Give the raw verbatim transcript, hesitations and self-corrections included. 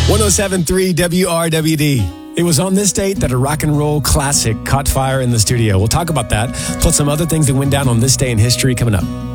one oh seven point three W R W D. It was on this date that a rock and roll classic caught fire in the studio. We'll talk about that, plus some other things that went down on this day in history coming up.